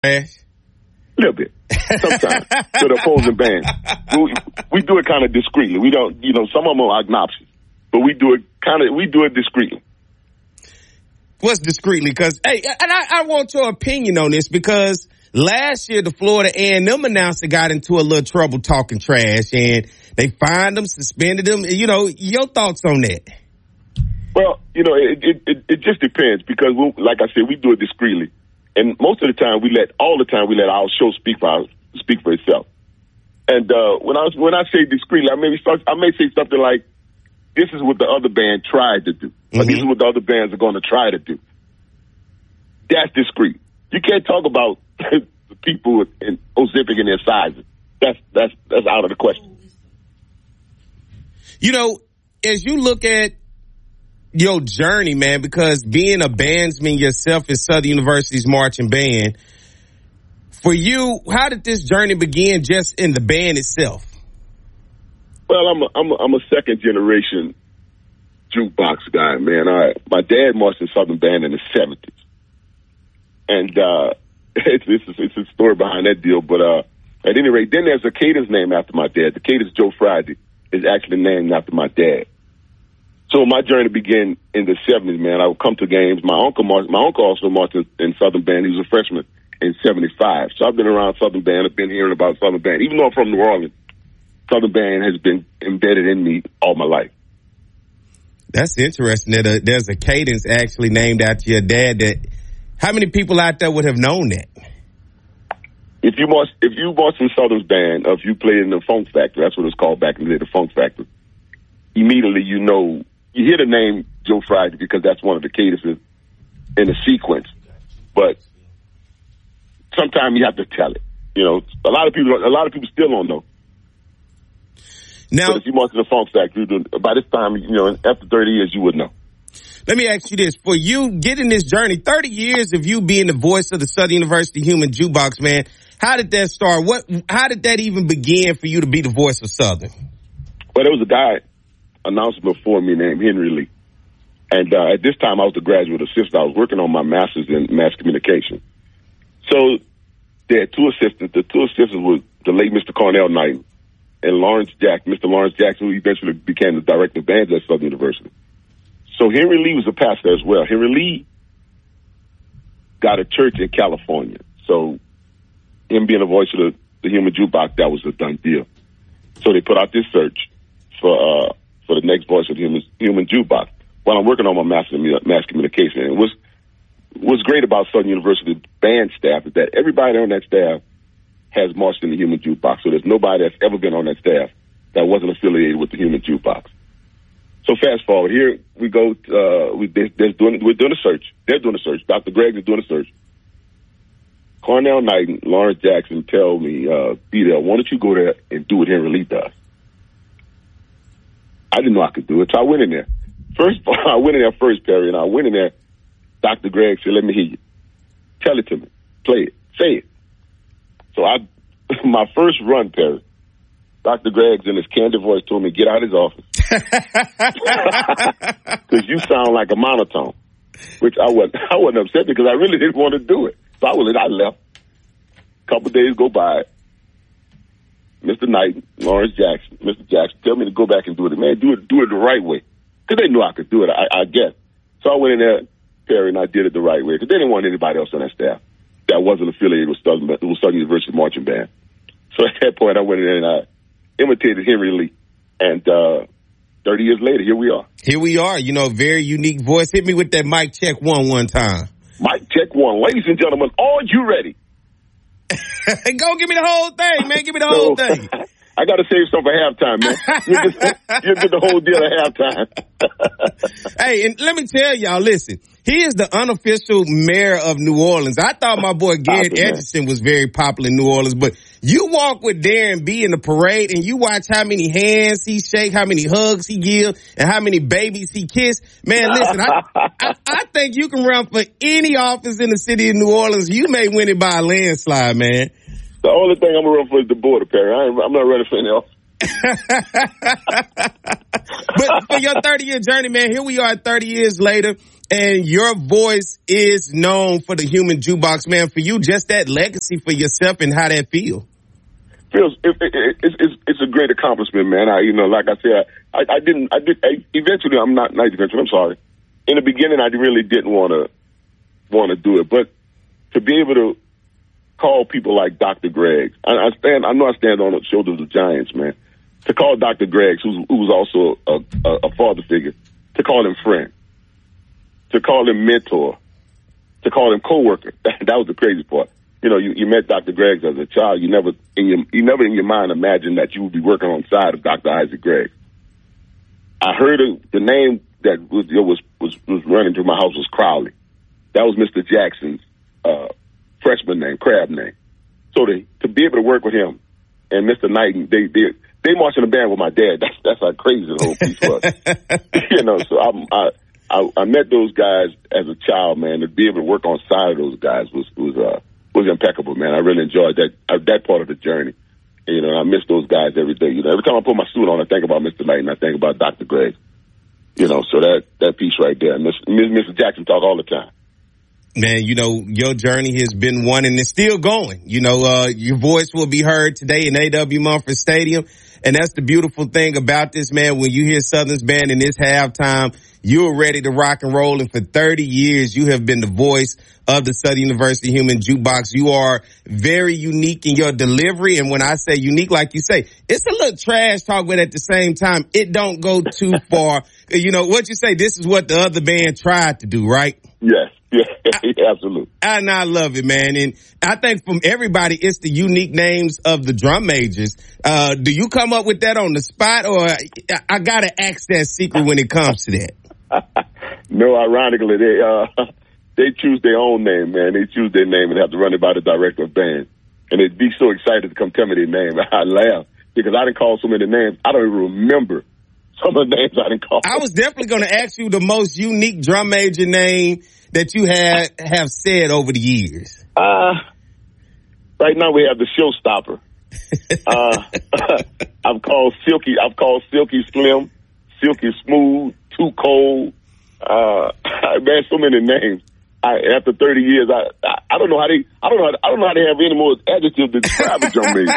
trash? A little bit. Sometimes. To the opposing band. We do it kind of discreetly. We don't, some of them are obnoxious. But we do it discreetly. What's discreetly? Because, hey, and I want your opinion on this because last year the Florida A&M announcer got into a little trouble talking trash and they fined him, suspended him. Your thoughts on that? Well, it just depends because, like I said, we do it discreetly. And most of the time we let our show speak for itself. And when I say discreetly, I may say something like, this is what the other band tried to do. Or this is what the other bands are going to try to do. That's discreet. You can't talk about the people in Ozempic and their sizes. That's out of the question. As you look at your journey, man, because being a bandsman yourself in Southern University's marching band, for you, how did this journey begin just in the band itself? Well, I'm a second generation jukebox guy, man. My dad marched in Southern Band in the 70s, and it's a story behind that deal. But at any rate, then there's a cadence named after my dad. The cadence Joe Friday is actually named after my dad. So my journey began in the 70s, man. I would come to games. My uncle also marched in Southern Band. He was a freshman in 75. So I've been around Southern Band. I've been hearing about Southern Band, even though I'm from New Orleans. Southern Band has been embedded in me all my life. That's interesting that there's a cadence actually named after your dad. How many people out there would have known that? If you march in Southern's Band, or if you played in the Funk Factory, that's what it's called back in the day, the Funk Factory, immediately you hear the name Joe Friday because that's one of the cadences in the sequence. But sometimes you have to tell it. A lot of people still don't know. Now, if you march in the Funk Factory, by this time, after 30 years, you would know. Let me ask you this. For you getting this journey, 30 years of you being the voice of the Southern University Human Jukebox, man, how did that start? How did that even begin for you to be the voice of Southern? Well, there was a guy announced before me named Henry Lee. And at this time, I was the graduate assistant. I was working on my master's in mass communication. So they had two assistants. The two assistants were the late Mr. Cornell Knight and Mr. Lawrence Jackson, who eventually became the director of bands at Southern University. So Henry Lee was a pastor as well. Henry Lee got a church in California. So him being a voice of the Human Jukebox, that was a done deal. So they put out this search for the next voice of the Human Jukebox while I'm working on my master's in mass communication. And what's great about Southern University band staff is that everybody on that staff has marched in the Human Jukebox. So there's nobody that's ever been on that staff that wasn't affiliated with the Human Jukebox. So fast forward, here we go. We're doing a search. They're doing a search. Dr. Gregg is doing a search. Cornell Knight and Lawrence Jackson tell me, be there. Why don't you go there and do what Henry Lee does? I didn't know I could do it, so I went in there. I went in there first, Perry, and I went in there. Dr. Gregg said, let me hear you. Tell it to me. Play it. Say it. So my first run, Perry, Dr. Gregg in his candid voice told me, get out of his office. Because you sound like a monotone. Which I wasn't upset because I really didn't want to do it. So I left. A couple of days go by. Mr. Knight, Lawrence Jackson, Mr. Jackson, tell me to go back and do it. Man, do it the right way. Because they knew I could do it, I guess. So I went in there, Perry, and I did it the right way. Because they didn't want anybody else on that staff that wasn't affiliated with Southern University Marching Band. So at that point, I went in there and I imitated Henry Lee. And 30 years later, here we are. Here we are. Very unique voice. Hit me with that mic check one time. Mic check one. Ladies and gentlemen, are you ready? Go give me the whole thing, man. Give me the whole thing. I got to save some for halftime, man. You get the whole deal at halftime. Hey, and let me tell y'all, listen. He is the unofficial mayor of New Orleans. I thought my boy Garrett Edgerton was very popular in New Orleans, but you walk with Darren B in the parade and you watch how many hands he shake, how many hugs he give, and how many babies he kiss. Man, listen, I think you can run for any office in the city of New Orleans. You may win it by a landslide, man. The only thing I'm going to run for is the border, Perry. I'm not running for any else. But for your 30-year journey, man, here we are 30 years later. And your voice is known for the Human Jukebox, man. For you, just that legacy for yourself and how that feels. It's a great accomplishment, man. Like I said, eventually I'm not eventually, I'm sorry. In the beginning, I really didn't want to do it, but to be able to call people like Dr. Greggs, I know I stand on the shoulders of giants, man. To call Dr. Greggs, who was also a father figure, to call him friend, to call him mentor, to call him coworker. That was the crazy part. You met Dr. Greggs as a child. You never in your mind imagined that you would be working on the side of Dr. Isaac Greggs. I heard the name that was running through my house was Crowley. That was Mr. Jackson's freshman name, crab name. So to be able to work with him and Mr. Knighton, they marched in the band with my dad. That's how crazy the whole piece was. So I met those guys as a child, man. To be able to work on side of those guys was impeccable, man. I really enjoyed that part of the journey. And, I miss those guys every day. Every time I put my suit on, I think about Mr. Knighton. I think about Dr. Greggs. So that piece right there. Mr. Jackson talk all the time. Man, your journey has been one and it's still going. Your voice will be heard today in A.W. Mumford Stadium. And that's the beautiful thing about this, man. When you hear Southern's band in this halftime, you're ready to rock and roll. And for 30 years, you have been the voice of the Southern University Human Jukebox. You are very unique in your delivery. And when I say unique, like you say, it's a little trash talk, but at the same time, it don't go too far. What you say, this is what the other band tried to do, right? Yes. Yeah, absolutely. And I love it, man. And I think from everybody, it's the unique names of the drum majors. Do you come up with that on the spot, or I got to ask that secret when it comes to that? No, ironically, they choose their own name, man. They choose their name and have to run it by the director of band. And they'd be so excited to come tell me their name. I laugh because I didn't call so many names. I don't even remember some of the names I didn't call. I was definitely going to ask you the most unique drum major name that you have said over the years. Right now we have the Showstopper. I've called Silky Slim, Silky Smooth, Too Cold. Man, so many names. After 30 years, I don't know how they have any more adjectives to describe a drum major.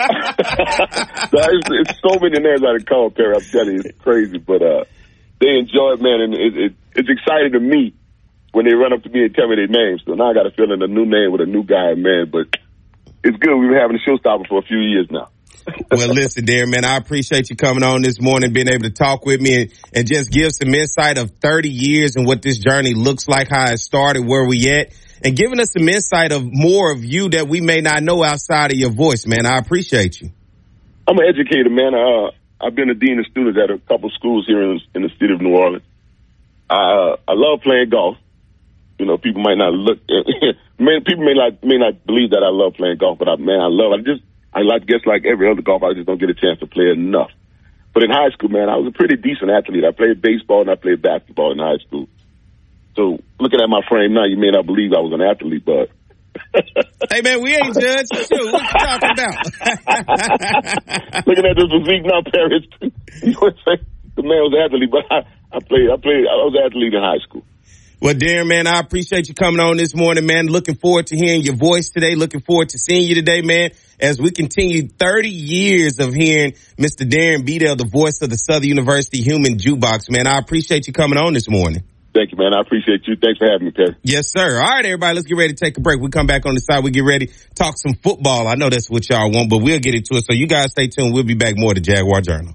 It's so many names I call, Perry. I'm telling you, it's crazy, but they enjoy it, man, and it's exciting to me when they run up to me and tell me their names. So now I got to fill in a new name with a new guy, man. But it's good. We've been having a Showstopper for a few years now. Well, listen, Darren, man, I appreciate you coming on this morning, being able to talk with me and just give some insight of 30 years and what this journey looks like, how it started, where we at, and giving us some insight of more of you that we may not know outside of your voice, man. I appreciate you. I'm an educator, man. I've been a dean of students at a couple schools here in the city of New Orleans. I love playing golf. People might not people may not believe that I love playing golf, but I love it. I guess like every other golfer, I just don't get a chance to play enough. But in high school, man, I was a pretty decent athlete. I played baseball and I played basketball in high school. So looking at my frame now, you may not believe I was an athlete, but. Hey, man, we ain't judged. Shoot, what you talking about? Looking at this physique now, Paris, you would say the man was an athlete, but I was an athlete in high school. Well, Darren, man, I appreciate you coming on this morning, man. Looking forward to hearing your voice today. Looking forward to seeing you today, man, as we continue 30 years of hearing Mr. Darren Bedell, the voice of the Southern University Human Jukebox, man. I appreciate you coming on this morning. Thank you, man. I appreciate you. Thanks for having me, Perry. Yes, sir. All right, everybody, let's get ready to take a break. We come back on the side. We get ready to talk some football. I know that's what y'all want, but we'll get into it. So you guys stay tuned. We'll be back more to Jaguar Journal.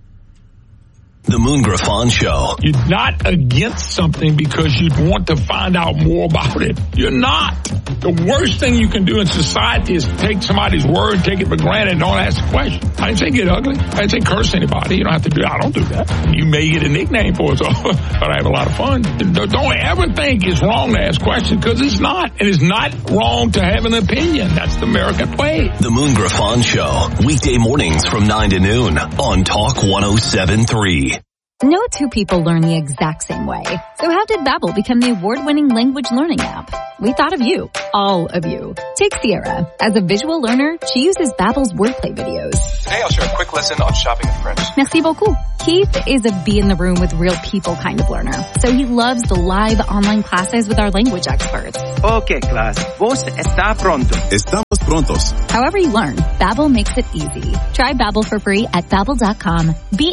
The Moon Griffon Show. You're not against something because you want to find out more about it. You're not. The worst thing you can do in society is take somebody's word, take it for granted, and don't ask a question. I didn't say get ugly. I didn't say curse anybody. You don't have to do that. I don't do that. You may get a nickname for it, but I have a lot of fun. Don't ever think it's wrong to ask questions because it's not. And it's not wrong to have an opinion. That's the American way. The Moon Griffon Show. Weekday mornings from 9 to noon on Talk 107.3. No two people learn the exact same way. So how did Babbel become the award-winning language learning app? We thought of you. All of you. Take Sierra. As a visual learner, she uses Babbel's wordplay videos. Today I'll share a quick lesson on shopping in French. Merci beaucoup. Keith is a be-in-the-room with real people kind of learner. So he loves the live online classes with our language experts. Okay, class. Vos está pronto. Estamos prontos. However you learn, Babbel makes it easy. Try Babbel for free at Babbel.com.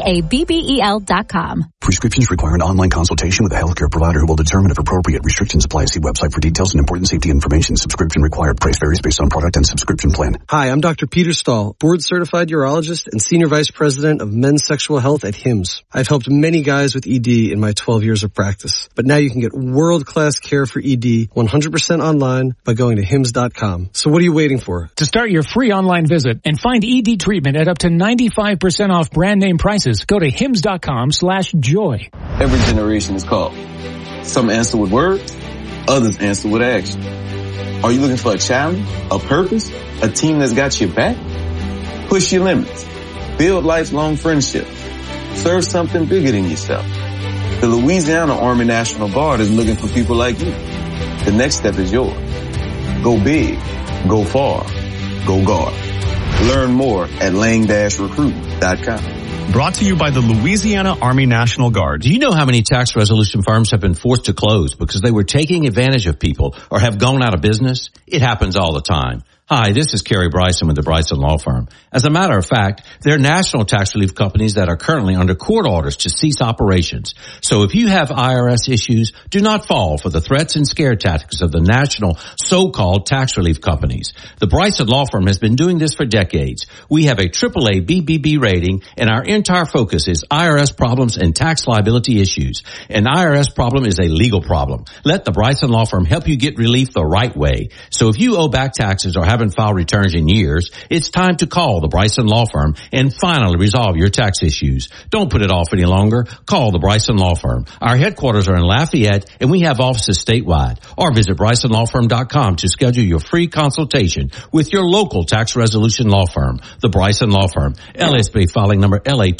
Babbel.com. Prescriptions require an online consultation with a healthcare provider who will determine if appropriate. Restrictions apply. See website for details and important safety information. Subscription required. Price varies based on product and subscription plan. Hi, I'm Dr. Peter Stahl, board-certified urologist and senior vice president of men's sexual health at HIMSS. I've helped many guys with ED in my 12 years of practice. But now you can get world-class care for ED 100% online by going to HIMSS.com. So what are you waiting for? To start your free online visit and find ED treatment at up to 95% off brand name prices, go to HIMSS.com/joy. Every generation is called. Some answer with words, others answer with action. Are you looking for a challenge, a purpose, a team that's got your back? Push your limits. Build lifelong friendships. Serve something bigger than yourself. The Louisiana Army National Guard is looking for people like you. The next step is yours. Go big, go far, go guard. Learn more at lang-recruit.com. Brought to you by the Louisiana Army National Guard. Do you know how many tax resolution firms have been forced to close because they were taking advantage of people or have gone out of business? It happens all the time. Hi, this is Kerry Bryson with the Bryson Law Firm. As a matter of fact, there are national tax relief companies that are currently under court orders to cease operations. So if you have IRS issues, do not fall for the threats and scare tactics of the national so-called tax relief companies. The Bryson Law Firm has been doing this for decades. We have a AAA BBB rating, and our entire focus is IRS problems and tax liability issues. An IRS problem is a legal problem. Let the Bryson Law Firm help you get relief the right way. So if you owe back taxes or haven't filed returns in years, it's time to call the Bryson Law Firm and finally resolve your tax issues. Don't put it off any longer. Call the Bryson Law Firm. Our headquarters are in Lafayette, and we have offices statewide. Or visit BrysonLawFirm.com to schedule your free consultation with your local tax resolution law firm. The Bryson Law Firm. LSB filing number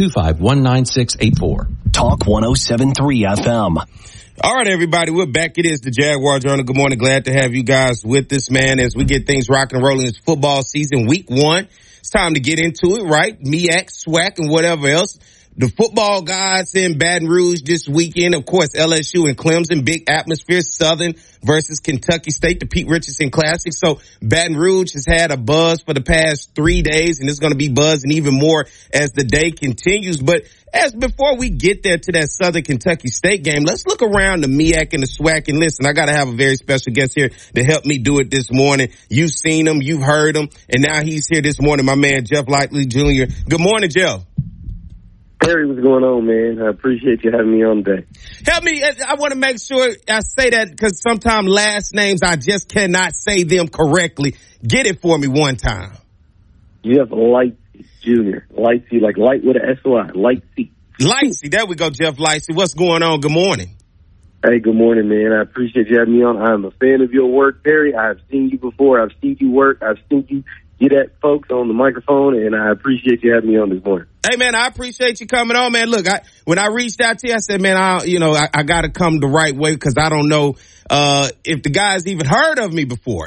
LA2519684. Talk 107.3 FM. All right, everybody, we're back. It is the Jaguar Journal. Good morning. Glad to have you guys with us, man, as we get things rocking and rolling. It's football season, week 1. It's time to get into it, right? MEAC, SWAC, and whatever else. The football guys in Baton Rouge this weekend. Of course, LSU and Clemson, big atmosphere. Southern versus Kentucky State, the Pete Richardson Classic. So Baton Rouge has had a buzz for the past 3 days, and it's going to be buzzing even more as the day continues. But as before we get there to that Southern Kentucky State game, let's look around the MEAC and the SWAC. And listen, I got to have a very special guest here to help me do it this morning. You've seen him, you've heard him, and now he's here this morning, my man, Jeff Likely Jr. Good morning, Jeff. Terry, what's going on, man? I appreciate you having me on today. Help me. I want to make sure I say that because sometimes last names, I just cannot say them correctly. Get it for me one time. Jeff Lightsey Jr. Lightsey, like light with an S-O-I. Lightsey. Lightsey. There we go, Jeff Lightsey. What's going on? Good morning. Hey, good morning, man. I appreciate you having me on. I'm a fan of your work, Terry. I've seen you before. I've seen you work. I've seen you get at folks on the microphone, and I appreciate you having me on this morning. Hey, man, I appreciate you coming on, man. Look, when I reached out to you, I said, man, I got to come the right way because I don't know if the guy's even heard of me before.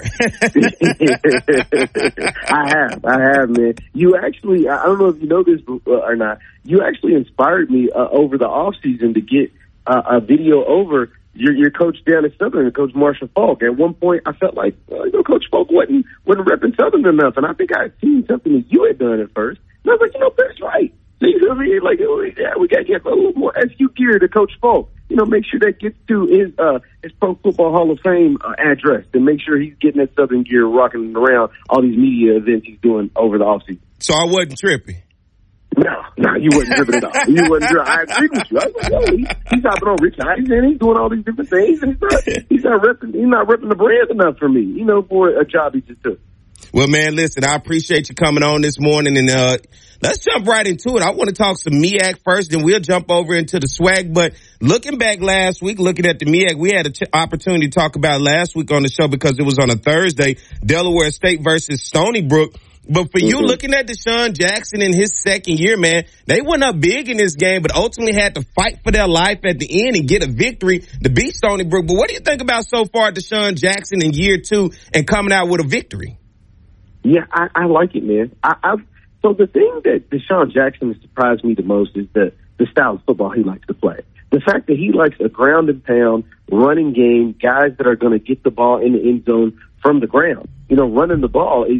I have, man. You actually, I don't know if you know this or not, you actually inspired me over the off season to get a video over your coach down at Southern, Coach Marshall Falk. At one point, I felt like Coach Falk wasn't repping Southern enough, and I think I had seen something that you had done at first. And I was like, that's right. So you feel me? Like, yeah, we got to get a little more SU gear to Coach Falk. Make sure that gets to his Pro Football Hall of Fame address, and make sure he's getting that Southern gear, rocking around all these media events he's doing over the offseason. So I wasn't tripping. No, you wasn't tripping at all. You wasn't tripping. I agree with you. I was like, he's hopping on Rich Eisen, he's doing all these different things, and he's not repping the brand enough for me, for a job he just took. Well, man, listen, I appreciate you coming on this morning, and let's jump right into it. I want to talk some MEAC first, then we'll jump over into the SWAC. But looking back last week, looking at the MEAC, we had an opportunity to talk about last week on the show because it was on a Thursday, Delaware State versus Stony Brook. But for you looking at Deshaun Jackson in his second year, man, they went up big in this game, but ultimately had to fight for their life at the end and get a victory to beat Stony Brook. But what do you think about so far Deshaun Jackson in year 2 and coming out with a victory? Yeah, I like it, man. So the thing that Deshaun Jackson has surprised me the most is the style of football he likes to play. The fact that he likes a ground and pound running game, guys that are going to get the ball in the end zone from the ground. You know, running the ball is